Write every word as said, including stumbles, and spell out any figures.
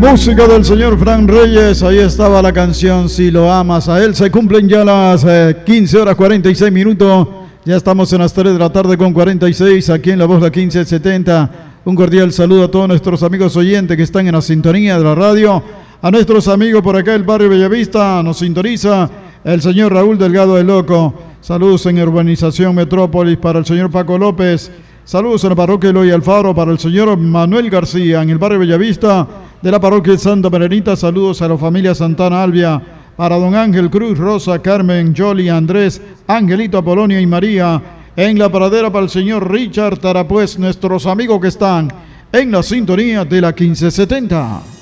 Música del señor Fran Reyes, ahí estaba la canción Si lo amas a él. Se cumplen ya las eh, quince horas cuarenta y seis minutos. Ya estamos en las tres de la tarde con cuarenta y seis aquí en La Voz de quince setenta. Un cordial saludo a todos nuestros amigos oyentes que están en la sintonía de la radio. A nuestros amigos por acá del barrio Bellavista nos sintoniza el señor Raúl Delgado de Loco. Saludos en Urbanización Metrópolis para el señor Paco López. Saludos en la parroquia Eloy Alfaro para el señor Manuel García en el barrio Bellavista de la parroquia Santa Marenita. Saludos a la familia Santana Albia para don Ángel Cruz, Rosa, Carmen, Jolly, Andrés, Angelito, Apolonio y María. En la pradera para el señor Richard Tarapuez, nuestros amigos que están en la sintonía de la quince setenta.